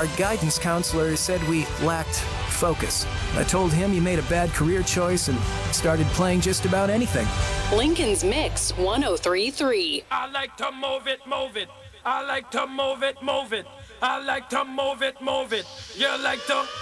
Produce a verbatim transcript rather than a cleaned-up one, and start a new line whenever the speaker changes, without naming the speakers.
Our guidance counselor said we lacked focus. I told him you made a bad career choice and started playing just about anything.
Lincoln's Mix one oh three point three.
I like to move it, move it. I like to move it, move it. I like to move it, move it. You like to